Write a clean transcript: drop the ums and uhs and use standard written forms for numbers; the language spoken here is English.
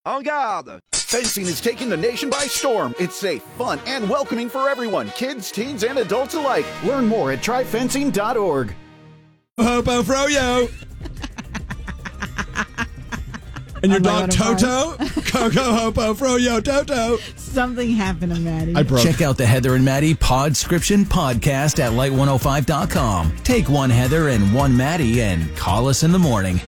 En garde! Fencing is taking the nation by storm. It's safe, fun, and welcoming for everyone, kids, teens, and adults alike. Learn more at tryfencing.org. Hopo Froyo. And your dog Toto? Coco Hopo Froyo Toto. Something happened to Maddie. I broke. Check out the Heather and Maddie Podscription podcast at light105.com. Take one Heather and one Maddie and call us in the morning.